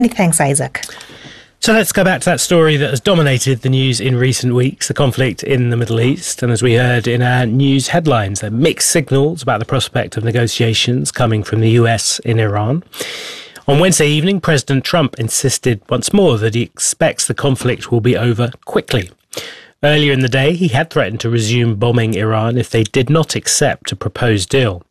Many thanks, Isaac. So let's go back to that story that has dominated the news in recent weeks, the conflict in the Middle East. And as we heard in our news headlines, there are mixed signals about the prospect of negotiations coming from the US in Iran. On Wednesday evening, President Trump insisted once more that he expects the conflict will be over quickly. Earlier in the day, he had threatened to resume bombing Iran if they did not accept a proposed deal.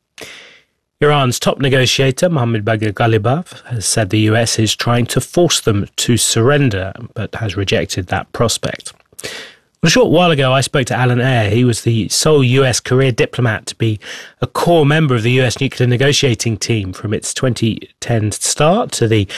Iran's top negotiator, Mohammad Bagher Ghalibaf, has said the US is trying to force them to surrender, but has rejected that prospect. A short while ago, I spoke to Alan Eyre. He was the sole US career diplomat to be a core member of the US nuclear negotiating team from its 2010 start to the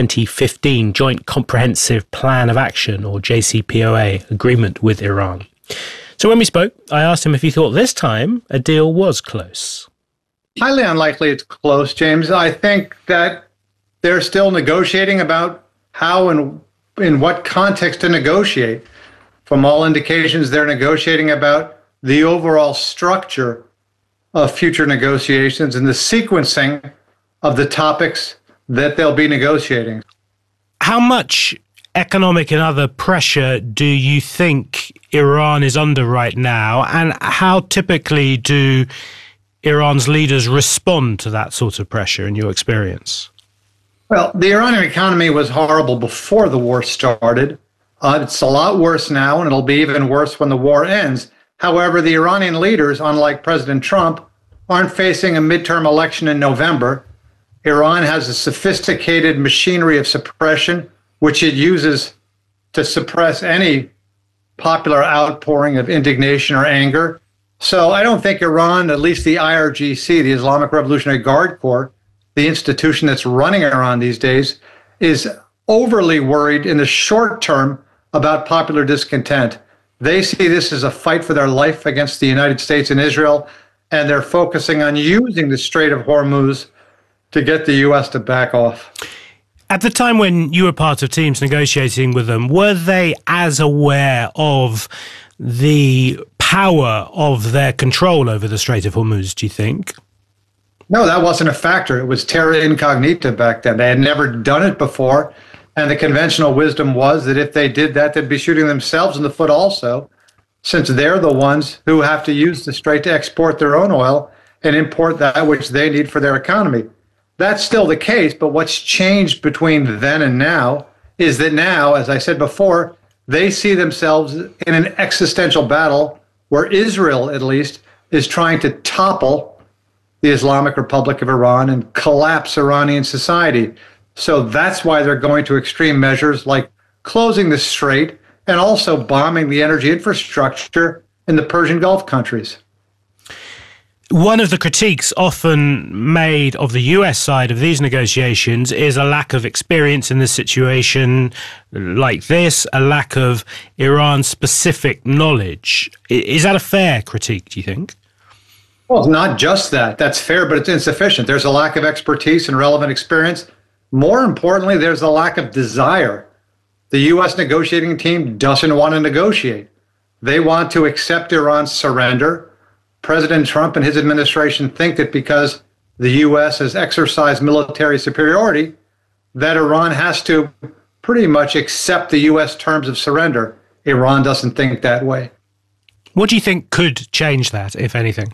2015 Joint Comprehensive Plan of Action, or JCPOA, agreement with Iran. So when we spoke, I asked him if he thought this time a deal was close. Highly unlikely it's close, James. I think that they're still negotiating about how and in what context to negotiate. From all indications, they're negotiating about the overall structure of future negotiations and the sequencing of the topics that they'll be negotiating. How much economic and other pressure do you think Iran is under right now, and how typically do Iran's leaders respond to that sort of pressure in your experience? Well, the Iranian economy was horrible before the war started. It's a lot worse now, and it'll be even worse when the war ends. However, the Iranian leaders, unlike President Trump, aren't facing a midterm election in November. Iran has a sophisticated machinery of suppression, which it uses to suppress any popular outpouring of indignation or anger. So I don't think Iran, at least the IRGC, the Islamic Revolutionary Guard Corps, the institution that's running Iran these days, is overly worried in the short term about popular discontent. They see this as a fight for their life against the United States and Israel, and they're focusing on using the Strait of Hormuz to get the U.S. to back off. At the time when you were part of teams negotiating with them, were they as aware of the power of their control over the Strait of Hormuz, do you think? No, that wasn't a factor. It was terra incognita back then. They had never done it before. And the conventional wisdom was that if they did that, they'd be shooting themselves in the foot also, since they're the ones who have to use the strait to export their own oil and import that which they need for their economy. That's still the case, but what's changed between then and now is that now, as I said before, they see themselves in an existential battle where Israel, at least, is trying to topple the Islamic Republic of Iran and collapse Iranian society. So that's why they're going to extreme measures like closing the strait and also bombing the energy infrastructure in the Persian Gulf countries. One of the critiques often made of the US side of these negotiations is a lack of experience in this situation like this, a lack of Iran-specific knowledge. Is that a fair critique, do you think? Well, not just that. That's fair, but it's insufficient. There's a lack of expertise and relevant experience. More importantly, there's a lack of desire. The U.S. negotiating team doesn't want to negotiate. They want to accept Iran's surrender. President Trump and his administration think that because the U.S. has exercised military superiority, that Iran has to pretty much accept the U.S. terms of surrender. Iran doesn't think that way. What do you think could change that, if anything?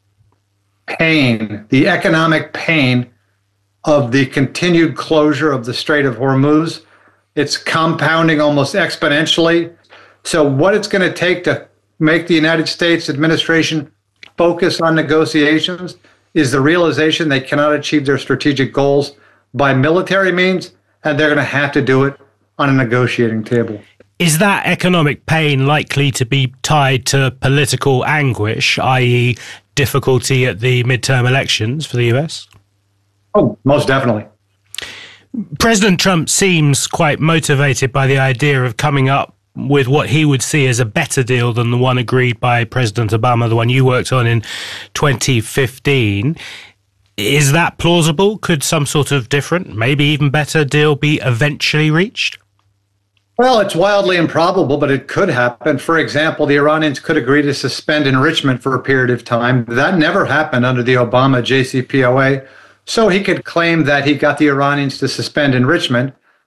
Pain, the economic pain of the continued closure of the Strait of Hormuz. It's compounding almost exponentially. So what it's going to take to make the United States administration focus on negotiations is the realization they cannot achieve their strategic goals by military means, and they're going to have to do it on a negotiating table. Is that economic pain likely to be tied to political anguish, i.e. difficulty at the midterm elections for the US? Oh, most definitely. President Trump seems quite motivated by the idea of coming up with what he would see as a better deal than the one agreed by President Obama, the one you worked on in 2015. Is that plausible? Could some sort of different, maybe even better deal be eventually reached? Well, it's wildly improbable, but it could happen. For example, the Iranians could agree to suspend enrichment for a period of time. That never happened under the Obama JCPOA. So he could claim that he got the Iranians to suspend enrichment,